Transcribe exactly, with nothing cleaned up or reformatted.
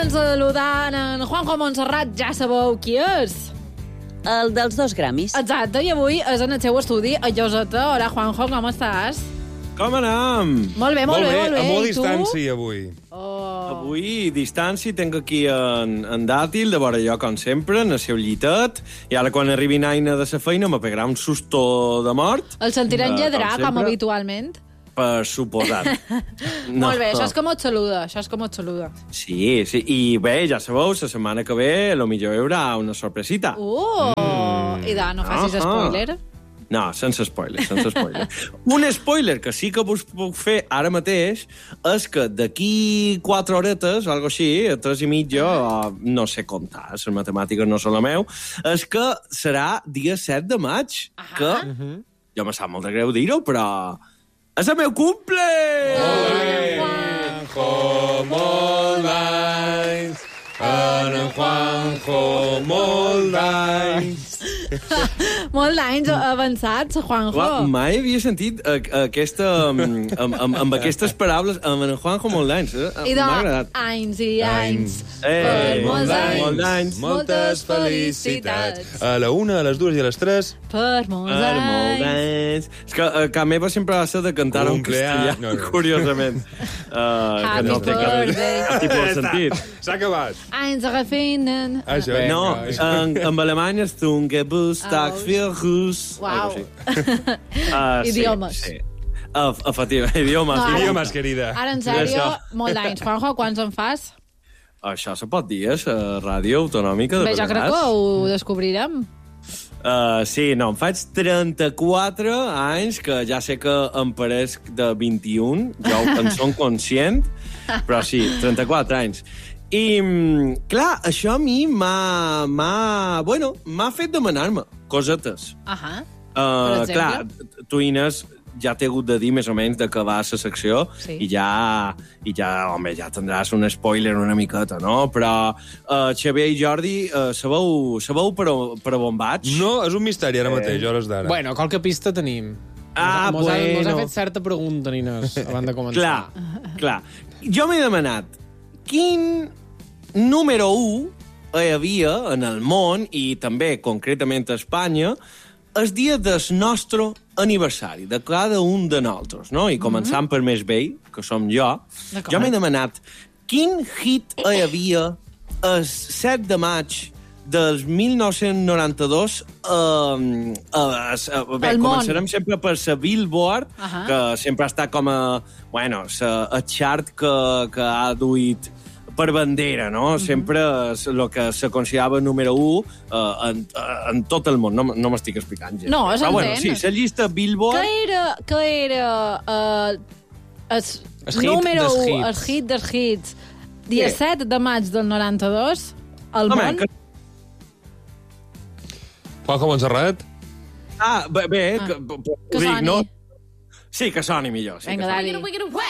començant saludant en Juanjo Montserrat, ja sabeu qui és. El dels dos Grammys. Exacte, i avui és en el seu estudi a Lloseta. Hola, Juanjo, com estàs? Com anem? Molt bé, molt, molt bé, molt bé. A molt I tu? distància, avui. Oh. Avui, distància, tinc aquí en, en Dàtil, de vora jo, com sempre, en el seu llitet, i ara quan arribi Naina de la feina me pegarà un susto de mort. El sentirem Uh, lladrar, com com sempre. habitualment. Per suposat. No, Molt bé, això no. és com et saluda, això és com et saluda. Sí, sí, i bé, ja sabeu, la setmana que ve lo millor hi haurà una sorpresita. Uh, mm. I da, no facis Ah, ah. spoiler. No, sense spoiler, sense spoiler. Un spoiler que sí que us puc fer ara mateix és que d'aquí quatre horetes, o algo així, a tres i mitja, o no sé comptar, les matemàtiques no són la meu, és que serà dia set de maig, Ah. que jo me sap molt de greu dir-ho, però és el meu cumple! Juanjo, molt d'anys. En en Juanjo, molt d'anys. Molt d'anys avançats, Juanjo. Uau, mai havia sentit uh, aquesta, um, amb, amb, amb aquestes paraules, amb en Juanjo molt d'anys. Eh? I de M'ha agradat. anys i anys. Eh, per molts molt anys. molt d'anys. Moltes felicitats. A la una, a les dues i a les tres. Per molts Per molt anys. d'anys. És que a casa meva sempre va ser de cantar en Cumpleaños. castellà, No, no. curiosament. Uh, Happy no té cap, birthday. cap tipus de sentit. S'ha acabat. Anys refinen. Això, No, vinga. en, en alemany és Tungebus, Tax Virus. Uau. Uh, Idiomes. Sí, sí. Uh, efectivament, idiomes. No, ara- Idiomes, querida. Ara, en Sí, sèrio, això. molt d'anys. Juanjo, quants en fas? Això se pot dir, és a Ràdio Autonòmica de Bé, jo crec que Balears. ho descobrirem. Uh, sí, no, em faig trenta-quatre anys, que ja sé que em pareix de vint-i-un, jo en som conscient, però sí, trenta-quatre anys. I, mm, clar, això a mi m'ha... m'ha bueno, m'ha fet demanar-me cosetes. Ahà. Uh, exemple? clar, tu, Inés, ja t'he hagut de dir més o menys de què va la secció Sí. i ja, i ja, home, ja tindràs un spoiler una miqueta, no? Però uh, Xavier i Jordi, uh, sabeu, sabeu per, on- per on vaig? No, és un misteri ara mateix, a hores d'ara. Bueno, qualque pista tenim. Ah, mos, ha, mos ha bueno. fet certa pregunta, Nines, abans de començar. Clar, clar. Jo m'he demanat quin número u hi havia en el món, i també concretament a Espanya, el dia del nostre aniversari, de cada un de nosaltres, no? I començant per més vell, que som jo, D'acord. jo m'he demanat quin hit hi havia el set de maig del mil nou-cents noranta-dos. Uh, uh, uh, bé, Al món. començarem sempre per la Billboard, Ahà. que sempre està com a... Bueno, sa, el chart que, que ha duit per bandera, no? Sempre és el que se considerava número u uh, en, en tot el món. No, no m'estic explicant, gent. No, Però, bueno, s'entén. sí, la llista Billboard... Què era, què era uh, el El hit número dels u, hits. el hit dels hits, dia Què? set de maig del noranta-dos, al Home, món? que... Juanjo Montserrat. Ah, bé, bé Ah. que, que, Que dic, soni. no? Sí, que soni millor. Sí, Vinga, que soni. dali.